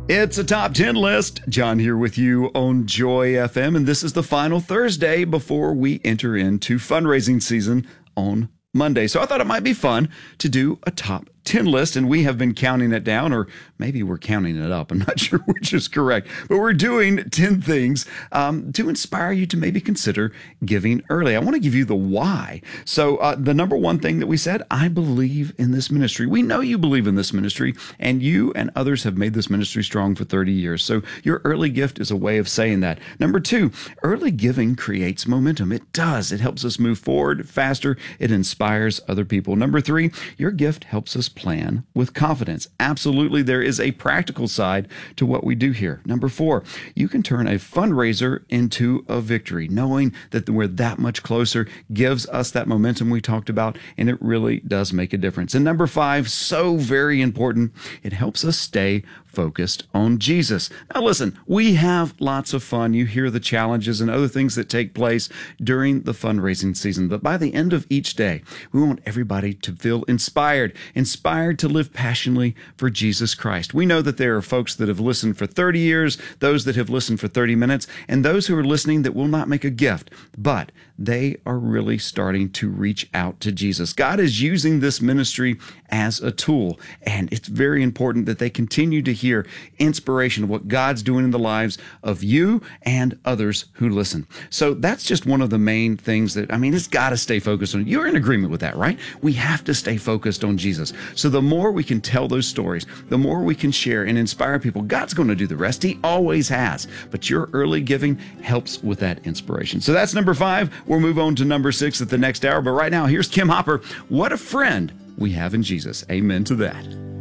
It's a top 10 list. John here with you on Joy FM, and this is the final Thursday before we enter into fundraising season on Monday. So I thought it might be fun to do a top 10 list, and we have been counting it down, or maybe we're counting it up. I'm not sure which is correct, but we're doing 10 things to inspire you to maybe consider giving early. I want to give you the why. So the number one thing that we said, I believe in this ministry. We know you believe in this ministry, and you and others have made this ministry strong for 30 years. So your early gift is a way of saying that. Number two, early giving creates momentum. It does. It helps us move forward faster. It inspires other people. Number three, your gift helps us plan with confidence. Absolutely, there is a practical side to what we do here. Number four, you can turn a fundraiser into a victory. Knowing that we're that much closer gives us that momentum we talked about, and it really does make a difference. And number five, so very important, it helps us stay focused on Jesus. Now listen, we have lots of fun. You hear the challenges and other things that take place during the fundraising season. But by the end of each day, we want everybody to feel inspired to live passionately for Jesus Christ. We know that there are folks that have listened for 30 years, those that have listened for 30 minutes, and those who are listening that will not make a gift, but they are really starting to reach out to Jesus. God is using this ministry as a tool, and it's very important that they continue to hear inspiration of what God's doing in the lives of you and others who listen. So that's just one of the main things that, it's got to stay focused on. You're in agreement with that, right? We have to stay focused on Jesus. So the more we can tell those stories, the more we can share and inspire people, God's going to do the rest. He always has. But your early giving helps with that inspiration. So that's number five. We'll move on to number six at the next hour. But right now, here's Kim Hopper. What a friend we have in Jesus. Amen to that.